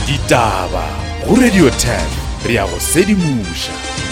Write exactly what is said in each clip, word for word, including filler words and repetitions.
Ditaba go Radio ten re ya go sedimuša.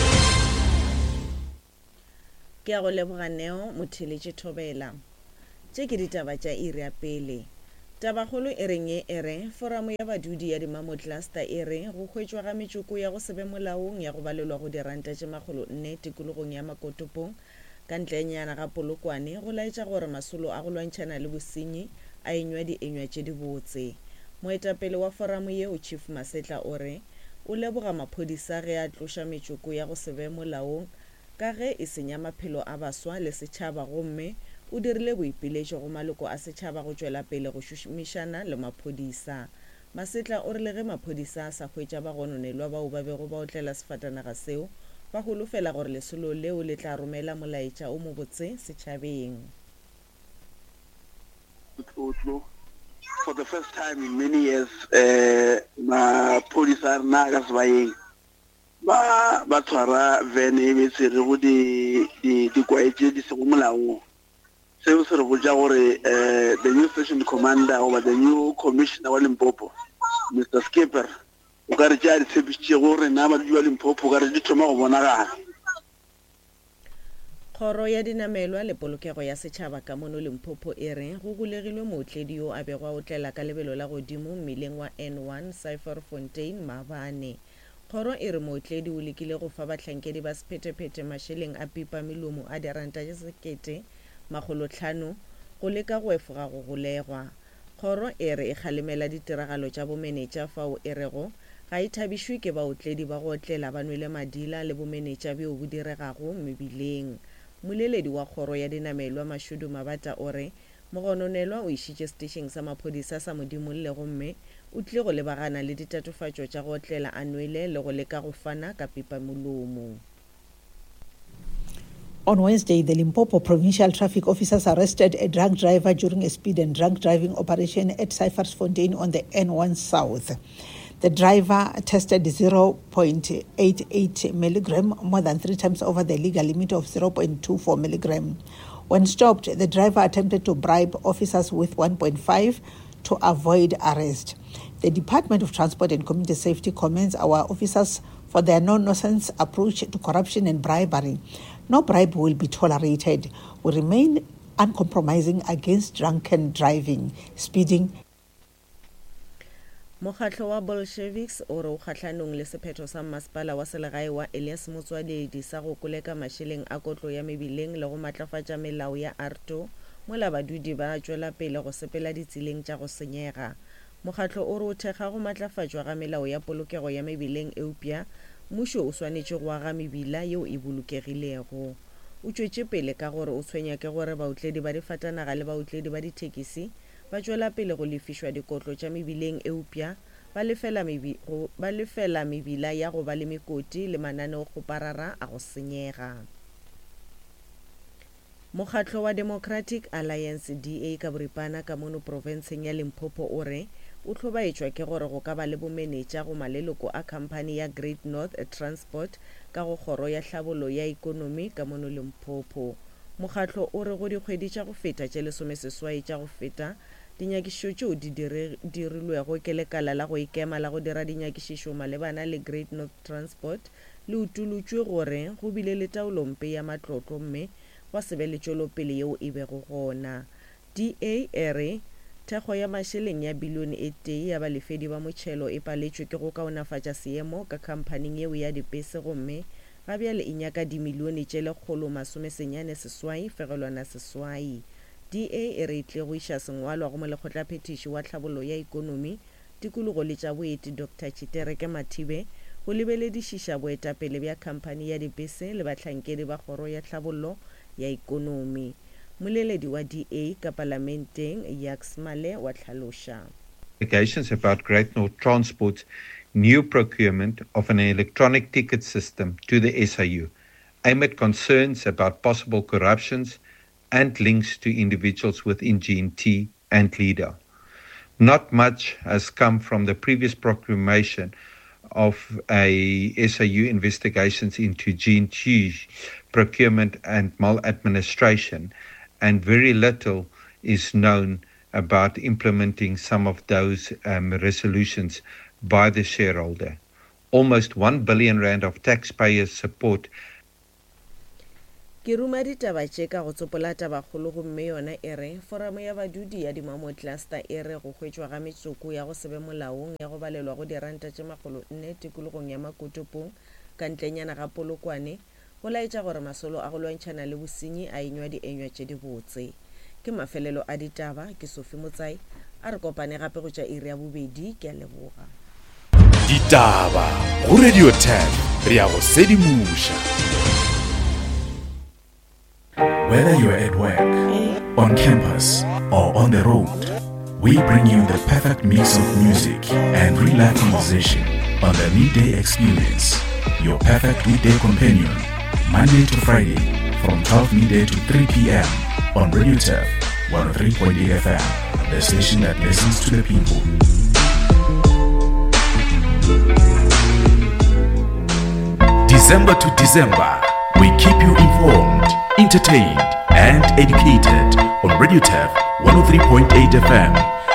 Ke a go leboga Neo Motheletše Thobela. Tše ke ditaba tša iri ya pele. Tabagolo e reng ye ere foramo ya badudi ya dimamotlaster e re go hwetšwa ga metšoko ya go sebe molaong ya go balelwa go diranta tše magolo nne tikologong ya Makotopong ka ntlenyana ga Polokwane go laetša gore masolo a go lwantšhana le bosenyi a enywa di enywa tše di botse. Moetapele wa foramo yeo Chief Masetla o re o leboga maphodisa ge a tloša metšoko ya go sebe molaong ka ge e senya maphelo a baswa le setšhaba gomme o dirile boipiletšo go maloko a setšhaba go tšwela pele go šomišana le maphodisa. Masetla o rile ge maphodisa a sa hwetša ba gononelwa bao ba bego ba otlela sefatanaga seo ba holofela gore lesolo leo le tla romela molaetša o mo botse setšhabeng. For the first time in many years, uh, maphodisa a rena ka sebaeng ba ba tshwara vene e betse re go di di dikwaetse di se go molaong. Seo se re botša gore uh, the new station commander or the new commissioner wa Limpopo, Mister Skipper, o ka re tša di tshepišitše gore na ba di wa Limpopo ka re di thoma go bonagala. Kgoro ya dinamelwa le polokego ya setšhaba ka mono Limpopo e re go golegilwe mootledi yo a bego a otlela ka lebelo la godimo mmileng wa N one Syferfontein Mabane. Kgoro e re mootledi o lekile go fa bahlankedi ba sephetephete mašeleng a pipa melomo a diranta tše sekete magolo hlano go leka go efoga go golegwa. Kgoro e re e kgalemela ditiragalo tša bomenetša fao e rego ga e thabišwe ke baotledi ba go otlela ba nwele madila le bomenetša beo bo diregago mebileng. Moleledi wa kgoro ya dinamelwa Mashudu Mabata o re mogononelwa o išitše setešeng sa maphodisa sa modimong le gomme o tlile go lebagana le ditatofatšo tša go otlela a nwele le go leka go fana ka pipa molomo. On Wednesday, the Limpopo Provincial Traffic Officers arrested a drunk driver during a speed and drunk driving operation at Syferfontein on the N one South. The driver tested zero point eight eight milligram, more than three times over the legal limit of zero point two four milligram. When stopped, the driver attempted to bribe officers with one point five to avoid arrest. The Department of Transport and Community Safety commends our officers for their no-nonsense approach to corruption and bribery. No bribe will be tolerated. We remain uncompromising against drunken driving, speeding. Mokgatlo wa Bolsheviks o re o kgatlhanong le sephetho sa masepala wa selegae wa Elias Motswadedi sa go koleka mašeleng a kotlo ya mebileng le go matlafatša melao ya arto mola badudi ba tšwela pele go sepela ditseleng tša go senyega. Mokgatlo o re o thekga go matlafatšwa ga melao ya polokego ya mebileng eupša mmušo o swanetše go aga mebila yeo e bolokegilego. O tšwetše pele ka gore o tshwenya ke gore baotledi ba difatanaga le baotledi ba dithekisi ba tšwela pele go lefišwa dikotlo tša mebileng eupša ba lefela ba lefela mebila ya go ba le mekoti le mananeo go parara a go senyega. Mokgatlo wa Democratic Alliance D A ka boripana ka mono provinseng ya Limpopo o re o hlobaetšwa ke gore go ka ba le bomenetša go maleloko a khamphani ya Great North Transport ka go kgoro ya tlhabollo ya ikonomi ka mono Limpopo. Mokgatlo o re go dikgwedi tša go feta tše lesomeseswai tša go feta dinyakišišo tšeo di dirilwego ke lekala la go ikema la go dira dinyakišišo malebana le Great North Transport le utolotšwe gore go bile le taolompe ya matlotlo mme wa se be le tšwelopele yeo e bego gona. D A e re thekgo ya mašeleng ya bilione e tee ya balefedi ba motšhelo e paletšwe ke go kaonafatša seemo ka khamphaning yeo ya dipese gomme gabjale e nyaka dimilione tše lekgolo masomesenyane seswai fegelwana seswai. D A e re itle go iša sengwalwa go molekgotlaphethiši wa tlhabollo ya ikonomi tikologo le tša boeti Doctor Chitereke Mathibe go lebeledišiša boetapele bja khamphani ya dibese le bahlankedi ba kgoro ya tlhabollo ya ikonomi. Moleledi wa D A ka parlamenteng Yax Male wa tlhaloša. Allegations about Great North Transport's new procurement of an electronic ticket system to the S I U aim at concerns about possible corruptions and links to individuals within G N T and LEADER. Not much has come from the previous proclamation of a S I U investigations into G N T procurement and maladministration, and very little is known about implementing some of those um, resolutions by the shareholder. Almost one billion rand of taxpayers' support. Ke ruma ditaba tše ka go tsopola tabakgolo gomme yona e re foramo ya badudi ya dimamo cluster e re go hwetšwa ga metsoko ya go sebe molaong ya go balelwa go diranta tše makgolo nne tikologong ya Makotopong ka ntlenyana ga Polokwane go laetša gore masolo a go lwantšhana le bosenyi a enywa dienywa tše di botse. Ke mafelelo a ditaba, ke Sophie Motsai, a re kopane gape go tša iri ya bobedi. Ke a leboga. Ditaba go Radio ten re a go sedimuša. Whether you're at work, on campus, or on the road, we bring you the perfect mix of music and real-life conversation on the Midday Experience, your perfect weekday companion, Monday to Friday, from twelve midday to three p.m. on Radio T E F one oh three point eight F M, the station that listens to the people. December to December, we keep you informed, entertained, and educated on Radio T E F one oh three point eight F M.